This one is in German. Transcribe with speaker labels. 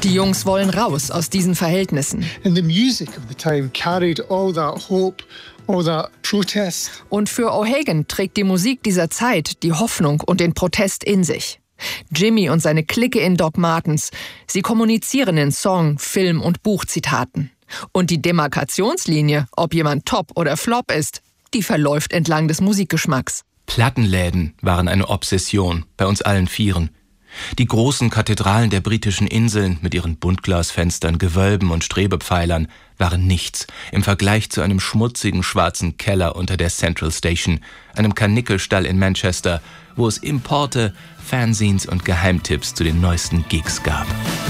Speaker 1: Die Jungs wollen raus aus diesen Verhältnissen.
Speaker 2: And the music of the time carried all that hope, all that protest.
Speaker 1: Und für O'Hagan trägt die Musik dieser Zeit die Hoffnung und den Protest in sich. Jimmy und seine Clique in Doc Martens, sie kommunizieren in Song-, Film- und Buchzitaten. Und die Demarkationslinie, ob jemand Top oder Flop ist, die verläuft entlang des Musikgeschmacks.
Speaker 3: Plattenläden waren eine Obsession, bei uns allen vieren. Die großen Kathedralen der britischen Inseln mit ihren Buntglasfenstern, Gewölben und Strebepfeilern waren nichts im Vergleich zu einem schmutzigen schwarzen Keller unter der Central Station, einem Karnickelstall in Manchester, wo es Importe, Fanzines und Geheimtipps zu den neuesten Gigs gab.